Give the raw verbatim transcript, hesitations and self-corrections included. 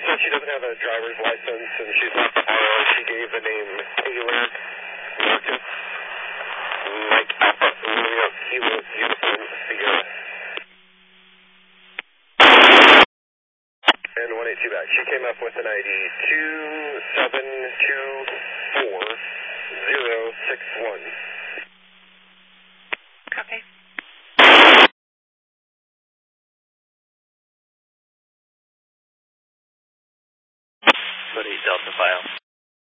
said she doesn't have a driver's license and she's not the R O. She gave the name Taylor Marcus, Mike Alpha Romeo Kilo Uniform Sierra. And one eight two back. She came up with an I D two seven two four zero six one. Copy. Code eight Delta file.